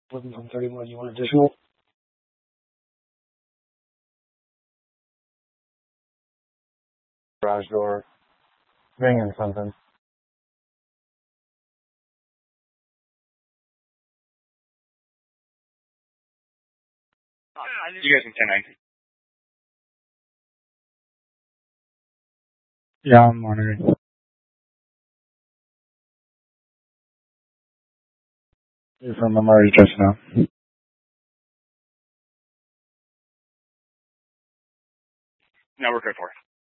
Living from 31, you want additional? Garage door. Ringing something. You guys in 1090. Yeah, I'm monitoring. From memory just now. No, we're good for it.